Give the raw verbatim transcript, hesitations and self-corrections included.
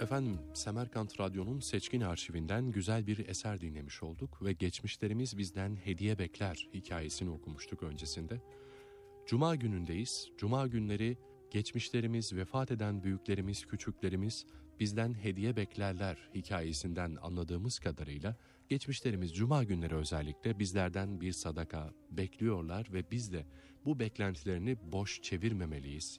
Efendim, Semerkant Radyo'nun seçkin arşivinden güzel bir eser dinlemiş olduk ve geçmişlerimiz bizden hediye bekler hikayesini okumuştuk öncesinde. Cuma günündeyiz. Cuma günleri geçmişlerimiz, vefat eden büyüklerimiz, küçüklerimiz bizden hediye beklerler hikayesinden anladığımız kadarıyla geçmişlerimiz Cuma günleri özellikle bizlerden bir sadaka bekliyorlar ve biz de bu beklentilerini boş çevirmemeliyiz.